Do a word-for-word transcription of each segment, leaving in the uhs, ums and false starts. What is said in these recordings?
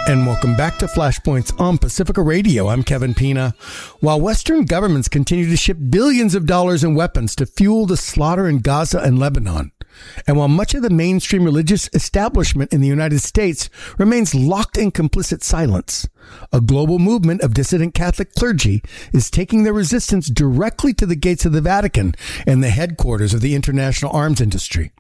And welcome back to Flashpoints on Pacifica Radio. I'm Kevin Pina. While Western governments continue to ship billions of dollars in weapons to fuel the slaughter in Gaza and Lebanon, and while much of the mainstream religious establishment in the United States remains locked in complicit silence, a global movement of dissident Catholic clergy is taking their resistance directly to the gates of the Vatican and the headquarters of the international arms industry.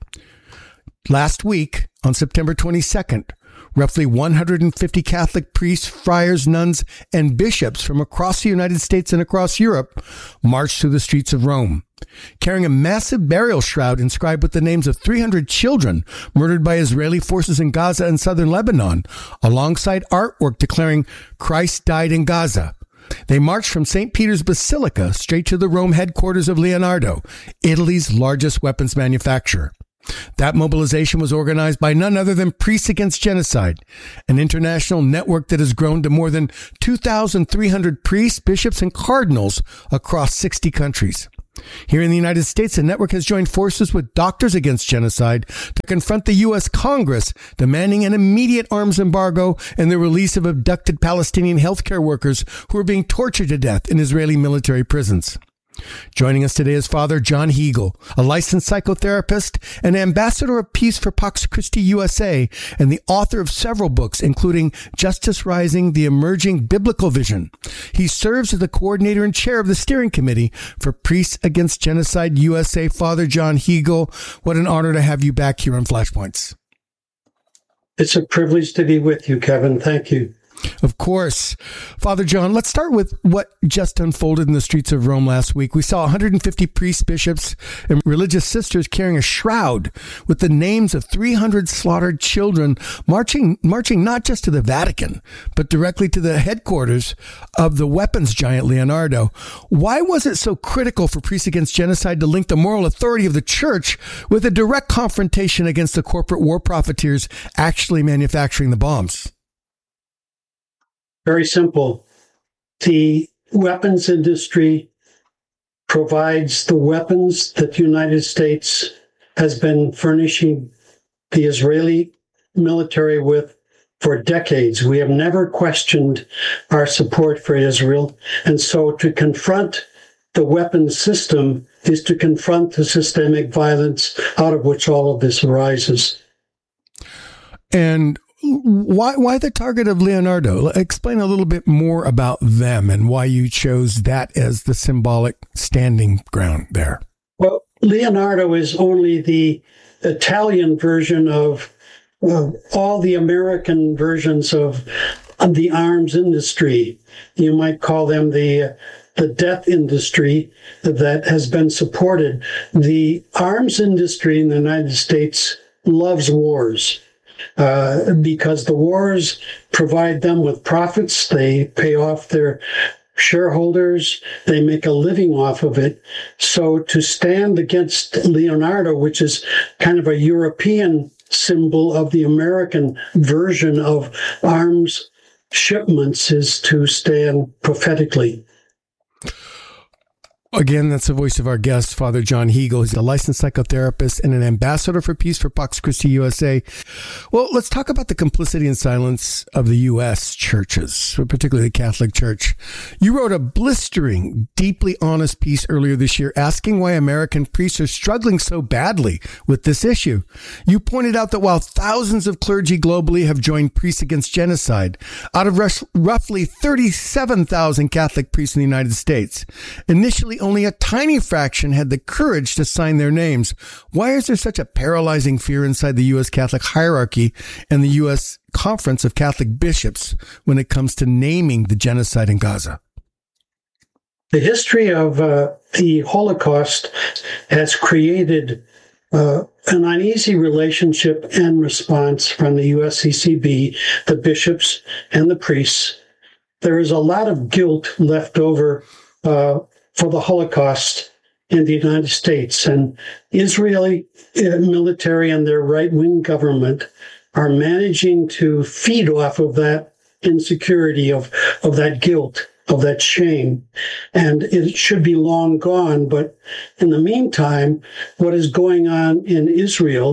Last week, on September twenty-second, roughly one hundred fifty Catholic priests, friars, nuns, and bishops from across the United States and across Europe marched through the streets of Rome, carrying a massive burial shroud inscribed with the names of three hundred children murdered by Israeli forces in Gaza and southern Lebanon, alongside artwork declaring Christ died in Gaza. They marched from Saint Peter's Basilica straight to the Rome headquarters of Leonardo, Italy's largest weapons manufacturer. That mobilization was organized by none other than Priests Against Genocide, an international network that has grown to more than two thousand three hundred priests, bishops, and cardinals across sixty countries. Here in the United States, the network has joined forces with Doctors Against Genocide to confront the U S Congress, demanding an immediate arms embargo and the release of abducted Palestinian healthcare workers who are being tortured to death in Israeli military prisons. Joining us today is Father John Heagle, a licensed psychotherapist and ambassador of peace for Pax Christi U S A, and the author of several books, including Justice Rising, The Emerging Biblical Vision. He serves as the coordinator and chair of the steering committee for Priests Against Genocide U S A. Father John Heagle, what an honor to have you back here on Flashpoints. It's a privilege to be with you, Kevin. Thank you. Of course. Father John, let's start with what just unfolded in the streets of Rome last week. We saw one hundred fifty priests, bishops, and religious sisters carrying a shroud with the names of three hundred slaughtered children marching marching not just to the Vatican, but directly to the headquarters of the weapons giant Leonardo. Why was it so critical for Priests Against Genocide to link the moral authority of the church with a direct confrontation against the corporate war profiteers actually manufacturing the bombs? Very simple. The weapons industry provides the weapons that the United States has been furnishing the Israeli military with for decades. We have never questioned our support for Israel. And so to confront the weapons system is to confront the systemic violence out of which all of this arises. And Why why the target of Leonardo? Explain a little bit more about them and why you chose that as the symbolic standing ground there. Well, Leonardo is only the Italian version of uh, all the American versions of, of the arms industry. You might call them the the death industry that has been supported. The arms industry in the United States loves wars. Uh, because the wars provide them with profits, they pay off their shareholders, they make a living off of it. So to stand against Leonardo, which is kind of a European symbol of the American version of arms shipments, is to stand prophetically. Again, that's the voice of our guest, Father John Heagle. He's a licensed psychotherapist and an ambassador for peace for Pax Christi U S A. Well, let's talk about the complicity and silence of the U S churches, particularly the Catholic Church. You wrote a blistering, deeply honest piece earlier this year asking why American priests are struggling so badly with this issue. You pointed out that while thousands of clergy globally have joined Priests Against Genocide, out of roughly thirty-seven thousand Catholic priests in the United States, initially only a tiny fraction had the courage to sign their names. Why is there such a paralyzing fear inside the U S Catholic hierarchy and the U S Conference of Catholic Bishops when it comes to naming the genocide in Gaza? The history of uh, the Holocaust has created uh, an uneasy relationship and response from the U S C C B, the bishops, and the priests. There is a lot of guilt left over uh, for the Holocaust in the United States, and Israeli military and their right-wing government are managing to feed off of that insecurity, of, of that guilt, of that shame. And it should be long gone, but in the meantime, what is going on in Israel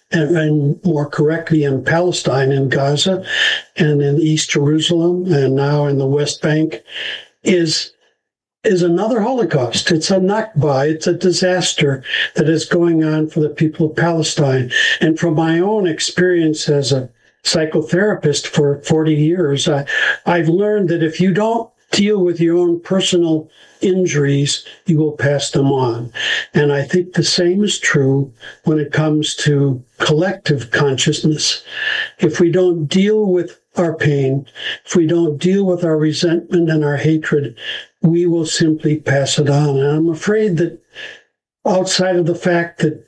and, and more correctly in Palestine, in Gaza, and in East Jerusalem, and now in the West Bank, is is another Holocaust. It's a Nakba. It's a disaster that is going on for the people of Palestine. And from my own experience as a psychotherapist for forty years, I, I've learned that if you don't deal with your own personal injuries, you will pass them on. And I think the same is true when it comes to collective consciousness. If we don't deal with our pain, if we don't deal with our resentment and our hatred, we will simply pass it on. And I'm afraid that outside of the fact that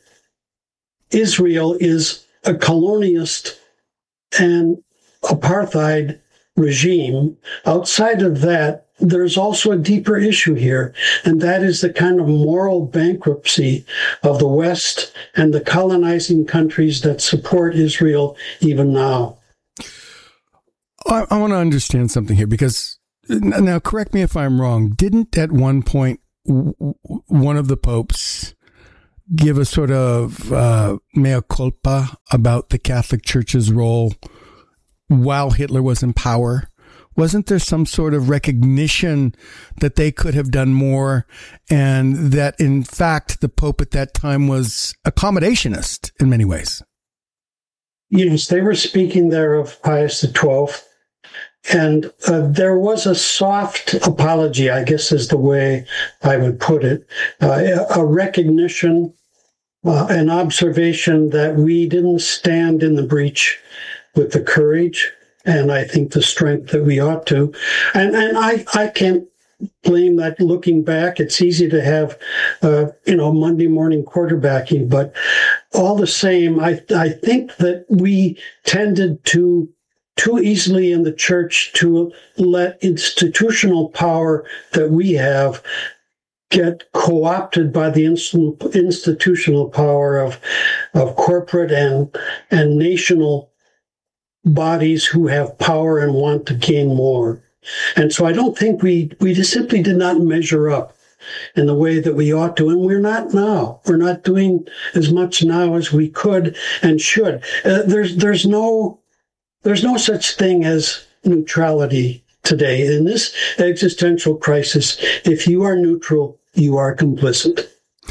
Israel is a colonialist and apartheid regime, outside of that, there's also a deeper issue here, and that is the kind of moral bankruptcy of the West and the colonizing countries that support Israel even now. I, I want to understand something here, because now, correct me if I'm wrong, didn't at one point w- one of the popes give a sort of uh, mea culpa about the Catholic Church's role while Hitler was in power? Wasn't there some sort of recognition that they could have done more, and that, in fact, the Pope at that time was accommodationist in many ways? Yes, they were speaking there of Pius the twelfth, and uh, there was a soft apology, I guess is the way I would put it, uh, a recognition, uh, an observation that we didn't stand in the breach with the courage and I think the strength that we ought to. And and I, I can't blame that looking back. It's easy to have, uh, you know, Monday morning quarterbacking, but all the same, I, I think that we tended to too easily in the church to let institutional power that we have get co-opted by the inst- institutional power of, of corporate and, and national bodies who have power and want to gain more. And so I don't think we, we just simply did not measure up in the way that we ought to. And we're not now. We're not doing as much now as we could and should. Uh, there's, there's no, there's no such thing as neutrality today. In this existential crisis, if you are neutral, you are complicit.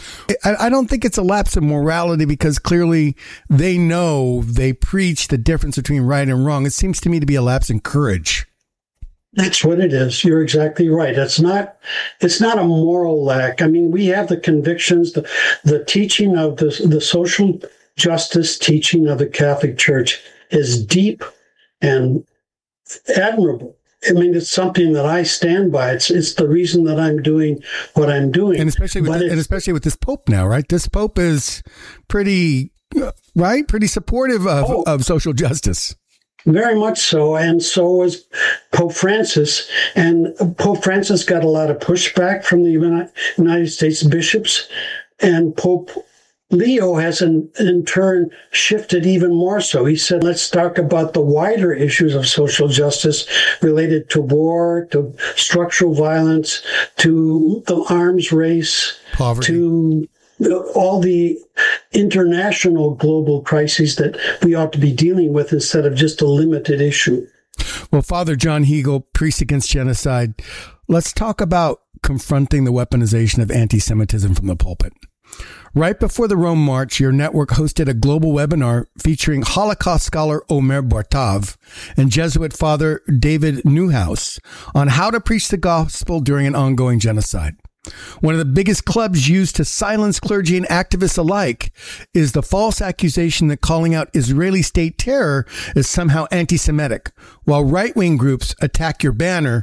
I don't think it's a lapse of morality, because clearly they know, they preach the difference between right and wrong. It seems to me to be a lapse in courage. That's what it is. You're exactly right. It's not, it's not a moral lack. I mean, we have the convictions, the, the teaching of the, the social justice teaching of the Catholic Church is deep and admirable. I mean, it's something that I stand by. It's it's the reason that I'm doing what I'm doing. And especially with the, and especially with this Pope now, right? This Pope is pretty, right? Pretty supportive of, oh, of social justice. Very much so. And so was Pope Francis. And Pope Francis got a lot of pushback from the United States bishops. And Pope Leo has in, in turn shifted even more so. He said, let's talk about the wider issues of social justice related to war, to structural violence, to the arms race, poverty, to all the international global crises that we ought to be dealing with instead of just a limited issue. Well, Father John Hegel, priest against genocide, let's talk about confronting the weaponization of anti-Semitism from the pulpit. Right before the Rome March, your network hosted a global webinar featuring Holocaust scholar Omer Bartav and Jesuit Father David Newhouse on how to preach the gospel during an ongoing genocide. One of the biggest clubs used to silence clergy and activists alike is the false accusation that calling out Israeli state terror is somehow anti-Semitic, while right-wing groups attack your banner,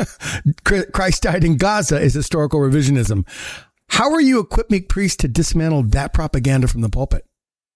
Christ died in Gaza, is historical revisionism. How are you equipping priests to dismantle that propaganda from the pulpit?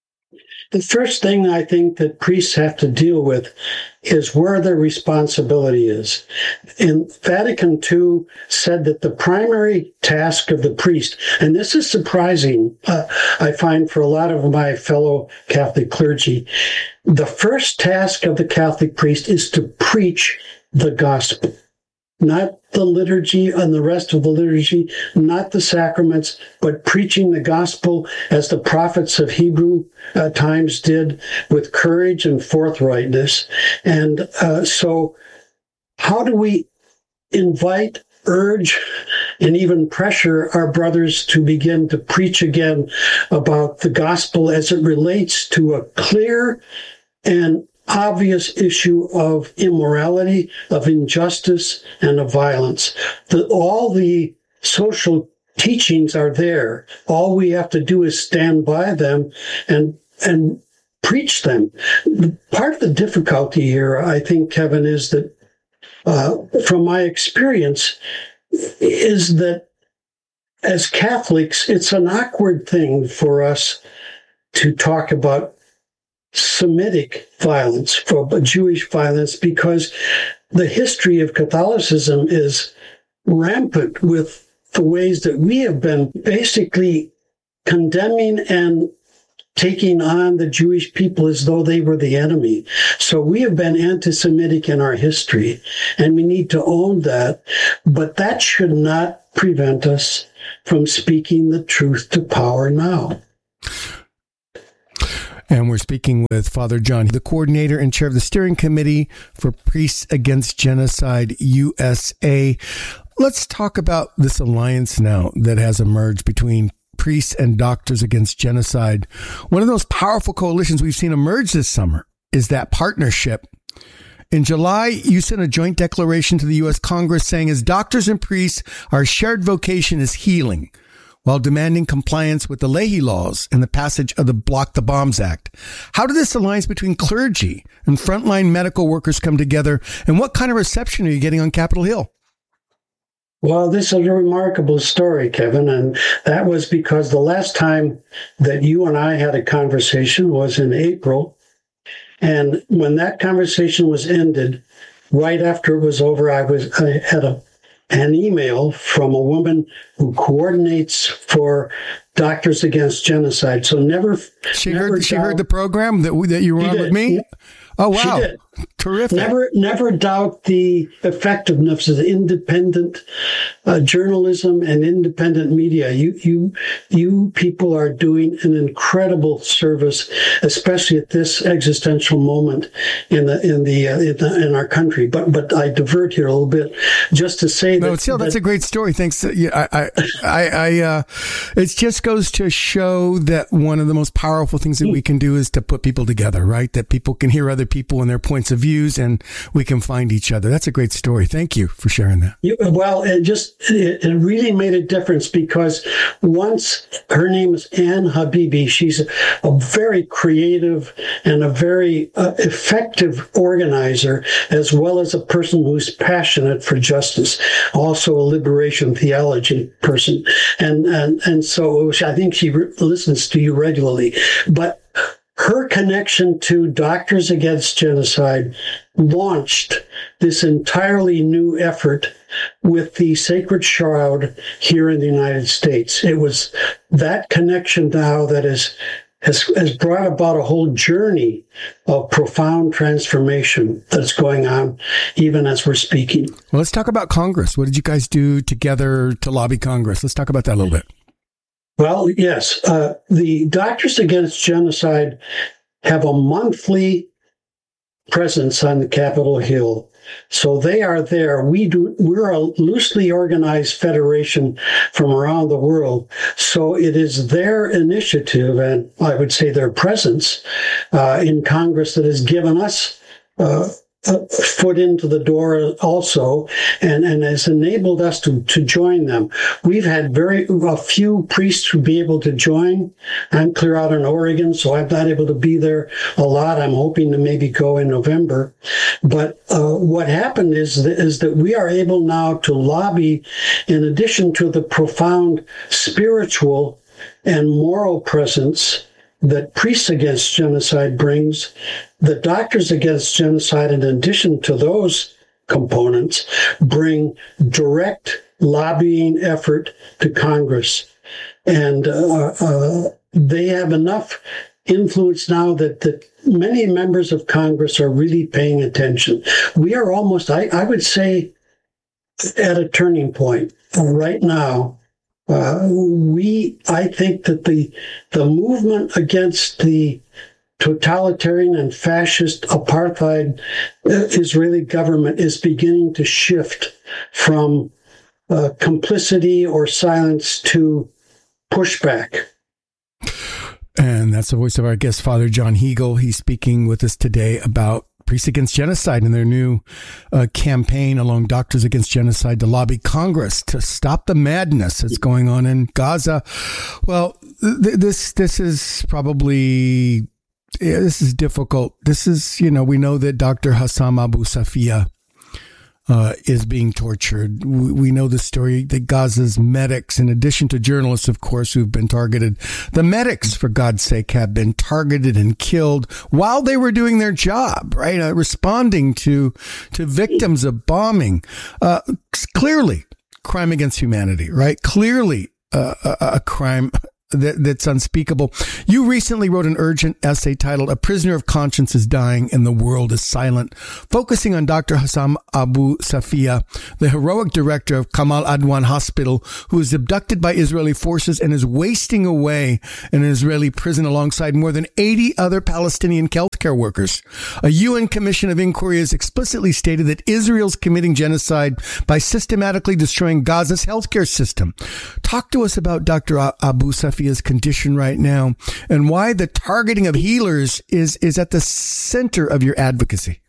The first thing I think that priests have to deal with is where their responsibility is. And Vatican Two said that the primary task of the priest, and this is surprising, uh, I find for a lot of my fellow Catholic clergy, the first task of the Catholic priest is to preach the gospel. not the liturgy and the rest of the liturgy, not the sacraments, but preaching the gospel as the prophets of Hebrew uh, times did, with courage and forthrightness. And uh, so how do we invite, urge, and even pressure our brothers to begin to preach again about the gospel as it relates to a clear and obvious issue of immorality, of injustice, and of violence? The, all the social teachings are there. All we have to do is stand by them and and preach them. Part of the difficulty here, I think, Kevin, is that uh, from my experience, is that as Catholics, it's an awkward thing for us to talk about Semitic violence, for Jewish violence, because the history of Catholicism is rampant with the ways that we have been basically condemning and taking on the Jewish people as though they were the enemy. So we have been anti-Semitic in our history, and we need to own that. But that should not prevent us from speaking the truth to power now. And we're speaking with Father John, the coordinator and chair of the steering committee for Priests Against Genocide U S A. Let's talk about this alliance now that has emerged between priests and Doctors Against Genocide. One of those powerful coalitions we've seen emerge this summer is that partnership. In July, you sent a joint declaration to the U S Congress saying, as doctors and priests, our shared vocation is healing, while demanding compliance with the Leahy laws and the passage of the Block the Bombs Act. How did this alliance between clergy and frontline medical workers come together, and what kind of reception are you getting on Capitol Hill? Well, this is a remarkable story, Kevin, and that was because the last time that you and I had a conversation was in April, and when that conversation was ended, right after it was over, I was I had a an email from a woman who coordinates for Doctors Against Genocide. So never, she never heard. She doubt, heard the program that that you were on with me. Oh wow! She did. Terrific. Never, never doubt the effectiveness of the independent uh, journalism and independent media. You, you, you people are doing an incredible service, especially at this existential moment in the in the, uh, in, the in our country. But but I divert here a little bit just to say no, that. still, that's that, a great story. Thanks. Yeah, I, I, I, I uh, it just goes to show that one of the most powerful things that we can do is to put people together, right? That people can hear other people and their points of views, and we can find each other. That's a great story. Thank you for sharing that. You, well, it just it, it really made a difference, because once, her name is Ann Habibi. She's a, a very creative and a very uh, effective organizer, as well as a person who's passionate for justice, also a liberation theology person. And and and so I think she re- listens to you regularly. But her connection to Doctors Against Genocide launched this entirely new effort with the Sacred Shroud here in the United States. It was that connection now that is, has, has brought about a whole journey of profound transformation that's going on even as we're speaking. Well, let's talk about Congress. What did you guys do together to lobby Congress? Let's talk about that a little bit. Well, yes. Uh, the Doctors Against Genocide have a monthly presence on the Capitol Hill. So they are there. We do, we're a loosely organized federation from around the world. So it is their initiative, and I would say their presence uh, in Congress, that has given us uh, a foot into the door also, and, and has enabled us to, to join them. We've had very a few priests who be able to join. I'm clear out in Oregon, so I'm not able to be there a lot. I'm hoping to maybe go in November. But uh, what happened is that, is that we are able now to lobby, in addition to the profound spiritual and moral presence that Priests Against Genocide brings, the Doctors Against Genocide, in addition to those components, bring direct lobbying effort to Congress. And uh, uh, they have enough influence now that, that many members of Congress are really paying attention. We are almost, I, I would say, at a turning point right now. Uh, we, I think that the the movement against the totalitarian and fascist apartheid Israeli government is beginning to shift from uh, complicity or silence to pushback. And that's the voice of our guest, Father John Hegel. He's speaking with us today about Priests Against Genocide and their new uh, campaign along Doctors Against Genocide to lobby Congress to stop the madness that's going on in Gaza. Well, th- this this is probably, yeah, this is difficult. This is, you know, we know that Doctor Hussam Abu Safiya Uh, is being tortured. We, we know the story that Gaza's medics, in addition to journalists, of course, who've been targeted, the medics, for God's sake, have been targeted and killed while they were doing their job, right? Uh, responding to to victims of bombing. Uh, clearly, crime against humanity, right? Clearly, uh, a, a crime that, that's unspeakable. You recently wrote an urgent essay titled "A Prisoner of Conscience is Dying and the World is Silent," focusing on Doctor Hussam Abu Safiya, the heroic director of Kamal Adwan Hospital, who was abducted by Israeli forces and is wasting away in an Israeli prison alongside more than eighty other Palestinian healthcare workers. A U N Commission of Inquiry has explicitly stated that Israel's committing genocide by systematically destroying Gaza's healthcare system. Talk to us about Doctor Abu Safiya condition right now and why the targeting of healers is is at the center of your advocacy.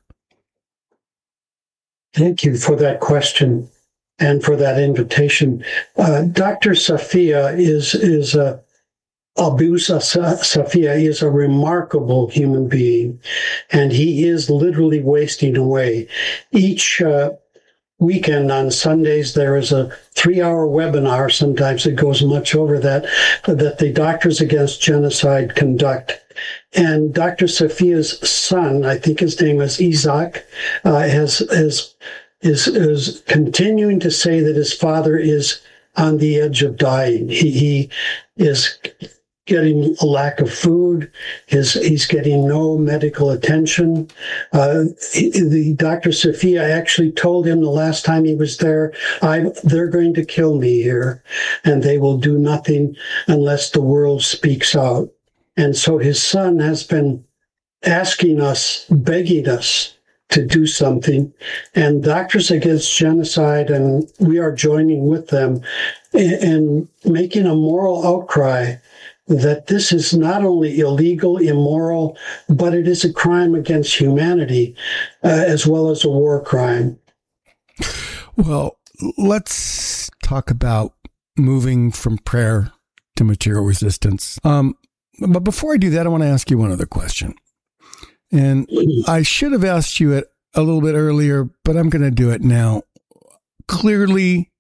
Thank you for that question and for that invitation. Uh, Doctor Safiya is is a Abu Safiya is a remarkable human being, and he is literally wasting away. Each uh, weekend on Sundays, there is a three-hour webinar, sometimes it goes much over that, that the Doctors Against Genocide conduct. And Doctor Safiya's son, I think his name is Isaac, uh, has, has, is, is continuing to say that his father is on the edge of dying. He, he is getting a lack of food. His, he's getting no medical attention. Uh, he, the Doctor Safiya actually told him the last time he was there, I, they're going to kill me here, and they will do nothing unless the world speaks out. And so his son has been asking us, begging us to do something. And Doctors Against Genocide, and we are joining with them in, in making a moral outcry that this is not only illegal, immoral, but it is a crime against humanity, uh, as well as a war crime. Well, let's talk about moving from prayer to material resistance. Um, but before I do that, I want to ask you one other question. And I should have asked you it a little bit earlier, but I'm going to do it now. Clearly,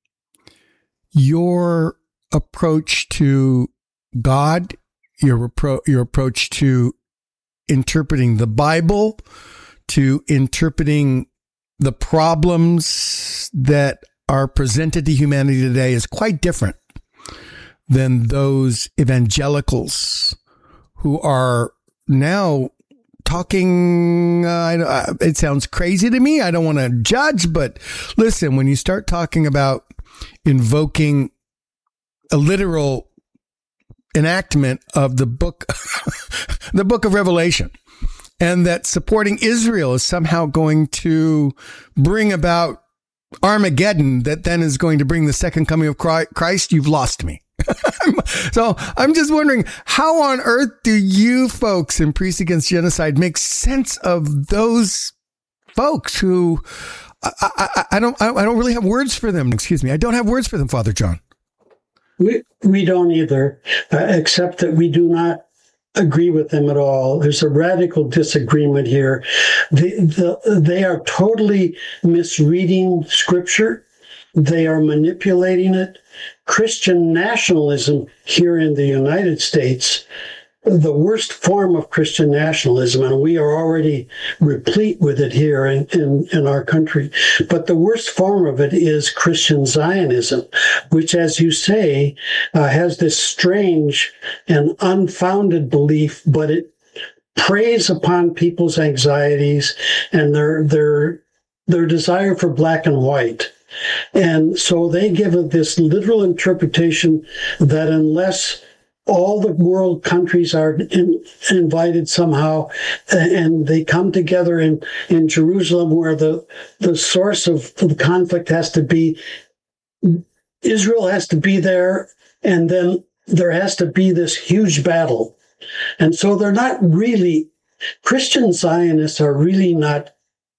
your approach to God, your repro- your approach to interpreting the Bible, to interpreting the problems that are presented to humanity today is quite different than those evangelicals who are now talking, uh, it sounds crazy to me. I don't want to judge, but listen, when you start talking about invoking a literal enactment of the book, the book of Revelation, and that supporting Israel is somehow going to bring about Armageddon that then is going to bring the second coming of Christ, you've lost me. So I'm just wondering, how on earth do you folks in Priests Against Genocide make sense of those folks who I, I, I don't I don't really have words for them. Excuse me. I don't have words for them, Father John. We we don't either, uh, except that we do not agree with them at all. There's a radical disagreement here. The, the, they are totally misreading Scripture. They are manipulating it. Christian nationalism here in the United States, the worst form of Christian nationalism, and we are already replete with it here in, in, in our country. But the worst form of it is Christian Zionism, which, as you say, uh, has this strange and unfounded belief, but it preys upon people's anxieties and their their their desire for black and white. And so they give it this literal interpretation that unless all the world countries are in, invited somehow, and they come together in, in Jerusalem, where the, the source of the conflict has to be, Israel has to be there, and then there has to be this huge battle. And so they're not really, Christian Zionists are really not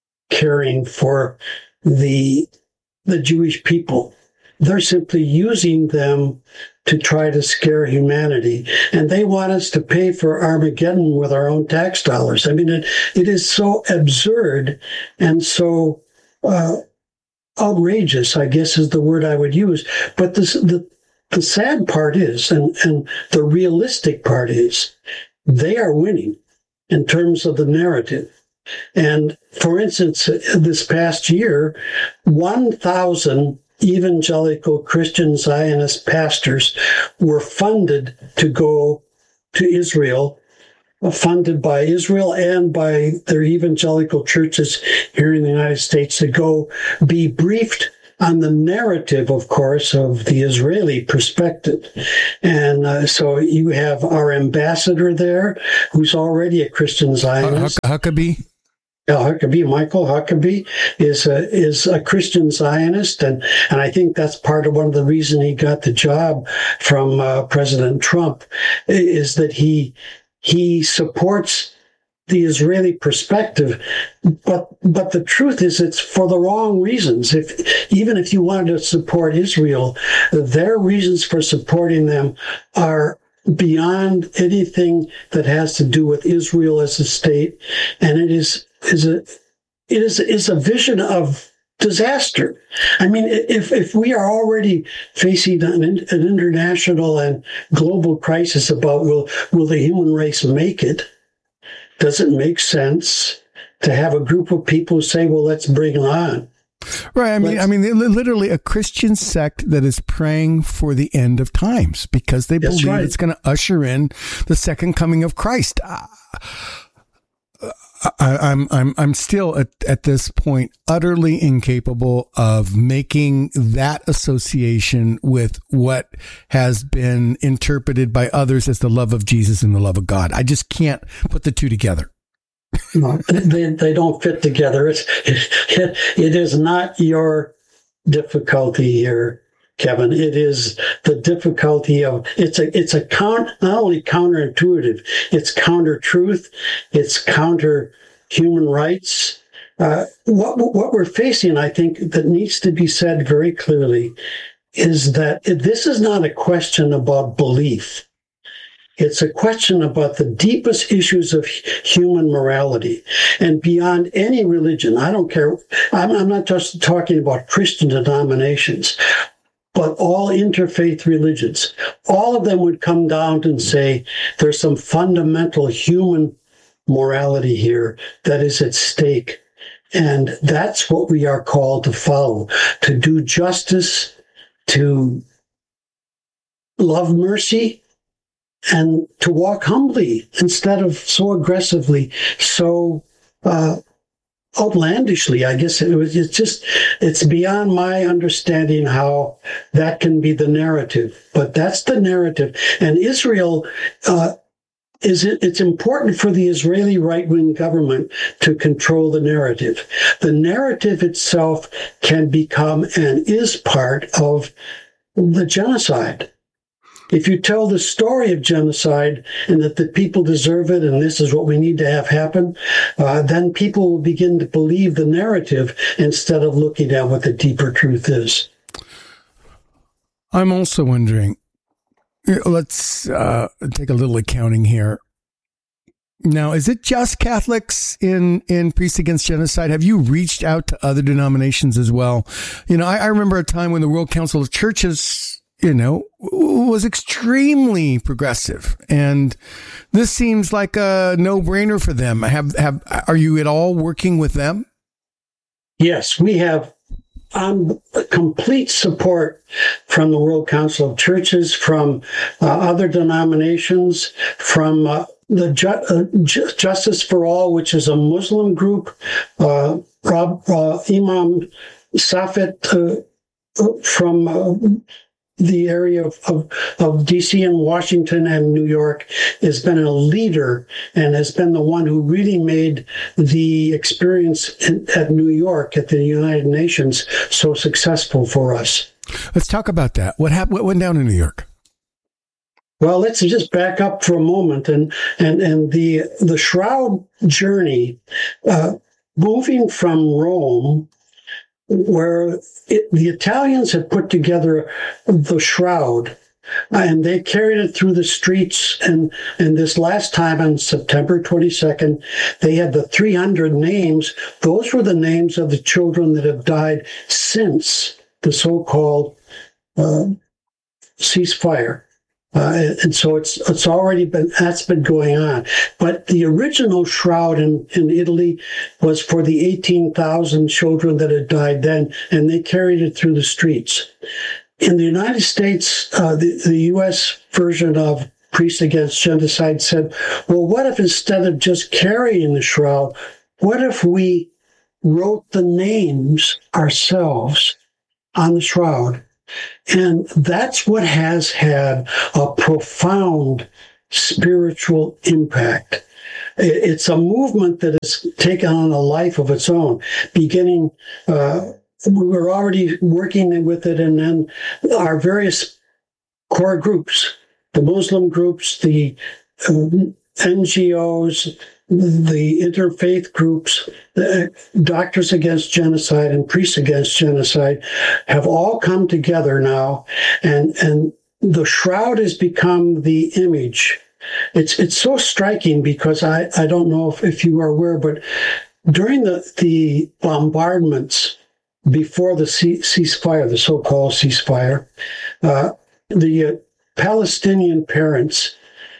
caring for the, the Jewish people. They're simply using them to try to scare humanity. And they want us to pay for Armageddon with our own tax dollars. I mean, it, it is so absurd and so uh, outrageous, I guess is the word I would use. But this, the the sad part is, and, and the realistic part is, they are winning in terms of the narrative. And for instance, this past year, one thousand evangelical Christian Zionist pastors were funded to go to Israel, funded by Israel and by their evangelical churches here in the United States, to go be briefed on the narrative, of course, of the Israeli perspective. And uh, so you have our ambassador there, who's already a Christian Zionist. Huckabee? Yeah, Huckabee, Michael Huckabee is a, is a Christian Zionist, and, and I think that's part of one of the reasons he got the job from uh, President Trump, is that he he supports the Israeli perspective, but but the truth is it's for the wrong reasons. If even if you wanted to support Israel, their reasons for supporting them are beyond anything that has to do with Israel as a state, and it is is a it is is a vision of disaster. I mean, if if we are already facing an, an international and global crisis about will will the human race make it, does it make sense to have a group of people who say, well, let's bring it on? Right. I mean, let's, I mean, literally a Christian sect that is praying for the end of times because they believe right. it's going to usher in the second coming of Christ. Uh, I, I'm I'm I'm still at, at this point utterly incapable of making that association with what has been interpreted by others as the love of Jesus and the love of God. I just can't put the two together. No, they they don't fit together. It's it, it is not your difficulty here, Kevin. It is the difficulty of it's a it's a count not only counterintuitive, it's counter truth, it's counter human rights. Uh, what what we're facing, I think, that needs to be said very clearly, is that this is not a question about belief. It's a question about the deepest issues of human morality, and beyond any religion. I don't care. I'm, I'm not just talking about Christian denominations, but all interfaith religions. All of them would come down and say there's some fundamental human morality here that is at stake. And that's what we are called to follow, to do justice, to love mercy, and to walk humbly instead of so aggressively, so uh, outlandishly. I guess it was. It's just. It's beyond my understanding how that can be the narrative. But that's the narrative. And Israel uh, is. It, it's important for the Israeli right-wing government to control the narrative. The narrative itself can become and is part of the genocide. If you tell the story of genocide and that the people deserve it and this is what we need to have happen, uh, then people will begin to believe the narrative instead of looking at what the deeper truth is. I'm also wondering, let's uh, take a little accounting here. Now, is it just Catholics in, in Priests Against Genocide? Have you reached out to other denominations as well? You know, I, I remember a time when the World Council of Churches, you know, was extremely progressive. And this seems like a no-brainer for them. Have, have, are you at all working with them? Yes, we have um, complete support from the World Council of Churches, from uh, other denominations, from uh, the Ju- uh, Ju- Justice for All, which is a Muslim group. Uh, Rob, uh, Imam Safet, uh, from uh, the area of, of, of D C and Washington and New York has been a leader and has been the one who really made the experience in, at New York at the United Nations so successful for us. Let's talk about that. What happened? What went down in New York? Well, let's just back up for a moment, and and and the the Shroud journey, uh, moving from Rome, where it, the Italians had put together the Shroud, and they carried it through the streets. And, and this last time on September twenty-second, they had the three hundred names. Those were the names of the children that have died since the so-called uh, ceasefire. Uh, and so it's it's already been, that's been going on. But the original Shroud in, in Italy was for the eighteen thousand children that had died then, and they carried it through the streets. In the United States, uh, the, the U S version of Priests Against Genocide said, well, what if instead of just carrying the Shroud, what if we wrote the names ourselves on the Shroud? And that's what has had a profound spiritual impact. It's a movement that has taken on a life of its own, beginning, uh, we were already working with it, and then our various core groups, the Muslim groups, the um, N G Os, the interfaith groups, the Doctors Against Genocide and Priests Against Genocide have all come together now, and and the Shroud has become the image. It's it's so striking because I, I don't know if, if you are aware, but during the, the bombardments before the ceasefire, the so-called ceasefire, uh, the uh, Palestinian parents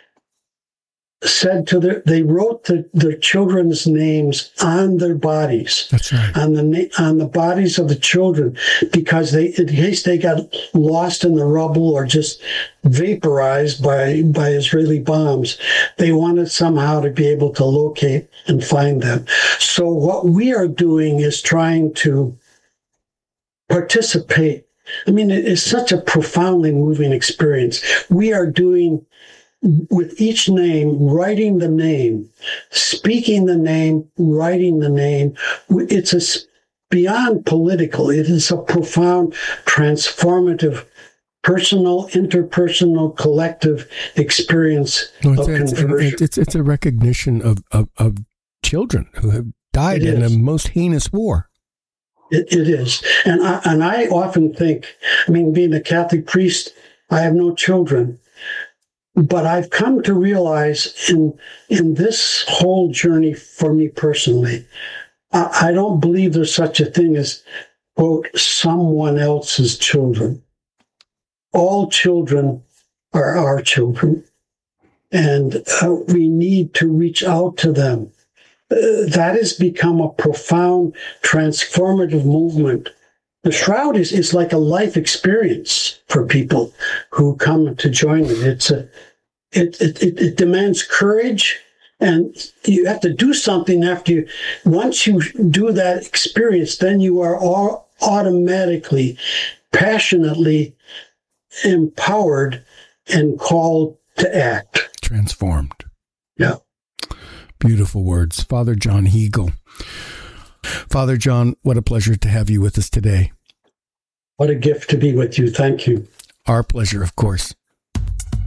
said to their, they wrote the, their children's names on their bodies. That's right. On the on the bodies of the children, because they, in case they got lost in the rubble or just vaporized by by Israeli bombs, they wanted somehow to be able to locate and find them. So what we are doing is trying to participate. I mean, it is such a profoundly moving experience. We are doing, with each name, writing the name, speaking the name, writing the name. It's a, beyond political. It is a profound, transformative, personal, interpersonal, collective experience no, it's, of it's, conversion. It's, it's a recognition of, of, of children who have died in a most heinous war. It, it is. And I, and I often think, I mean, being a Catholic priest, I have no children. But I've come to realize in in this whole journey for me personally, I, I don't believe there's such a thing as, quote, someone else's children. All children are our children, and uh, we need to reach out to them. Uh, that has become a profound, transformative movement. The Shroud is, is like a life experience for people who come to join it. It's a, it, it, it, it demands courage, and you have to do something after you, once you do that experience, then you are all automatically, passionately empowered and called to act. Transformed. Yeah. Beautiful words. Father John Hegel. Father John, what a pleasure to have you with us today. What a gift to be with you. Thank you. Our pleasure, of course.